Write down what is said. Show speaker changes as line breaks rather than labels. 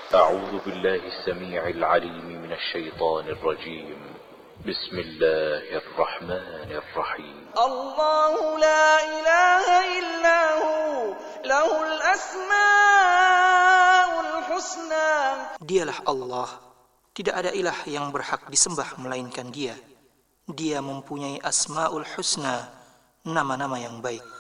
أعوذ بالله السميع العليم من الشيطان الرجيم. بسم الله الرحمن الرحيم.
الله لا إله إلا هو له الأسماء الحسنى.
Dialah Allah, tidak ada ilah yang berhak disembah melainkan Dia. Dia mempunyai asmaul husna, nama-nama yang baik.